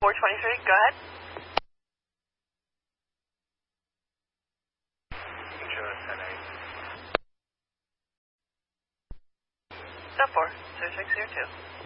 423, go ahead. Insurance 10-8. Step 4, 3602.